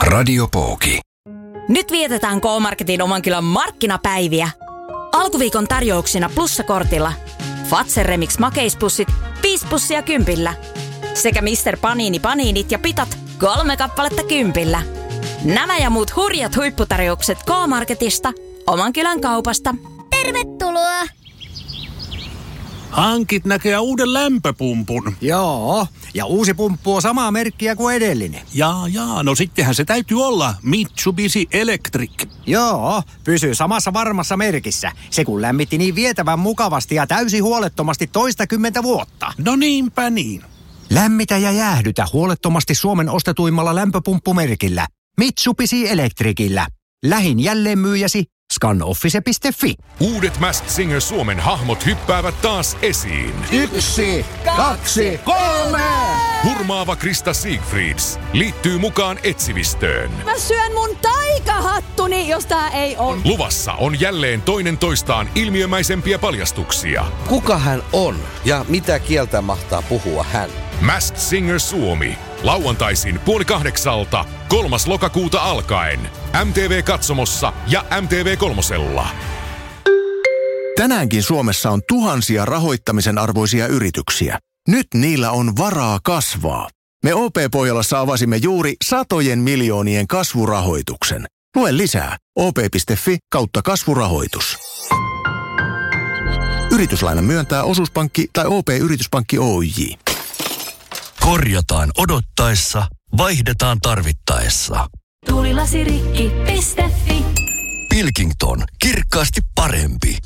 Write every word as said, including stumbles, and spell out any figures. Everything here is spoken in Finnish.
Radio Pooki. Nyt vietetään K-Marketin Omankylän markkinapäiviä. Alkuviikon tarjouksina plussakortilla. Fazer Remix makeispussit viisi pussia kympillä. Sekä mister Panini paniinit ja pitat kolme kappaletta kympillä. Nämä ja muut hurjat huipputarjoukset K-Marketista, Omankylän kaupasta. Tervetuloa! Hankit näköjään uuden lämpöpumpun. Joo, ja uusi pumppu on samaa merkkiä kuin edellinen. Jaa, jaa, no sittenhän se täytyy olla Mitsubishi Electric. Joo, pysyy samassa varmassa merkissä. Se kun lämmitti niin vietävän mukavasti ja täysin huolettomasti toistakymmentä vuotta. No niinpä niin. Lämmitä ja jäähdytä huolettomasti Suomen ostetuimmalla lämpöpumppumerkillä. Mitsubishi Electricillä. Lähin jälleenmyyjäsi scanoffice piste fi. Uudet Masked Singer Suomen hahmot hyppäävät taas esiin. Yksi, kaksi, kolme! Hurmaava Krista Siegfrieds liittyy mukaan etsivistöön. Mä syön mun taikahattuni, jos tää ei on. Luvassa on jälleen toinen toistaan ilmiömäisempiä paljastuksia. Kuka hän on ja mitä kieltä mahtaa puhua hän? Masked Singer Suomi. Lauantaisin puoli kahdeksalta, kolmas lokakuuta alkaen. M T V-katsomossa ja M T V kolmosella. Tänäänkin Suomessa on tuhansia rahoittamisen arvoisia yrityksiä. Nyt niillä on varaa kasvaa. Me O P-Pohjolassa avasimme juuri satojen miljoonien kasvurahoituksen. Lue lisää o p piste fi kautta kasvurahoitus. Yrityslaina myöntää osuuspankki tai O P-yrityspankki Oyj. Korjataan odottaessa, vaihdetaan tarvittaessa. Tuulilasirikki piste fi. Pilkington, kirkkaasti parempi.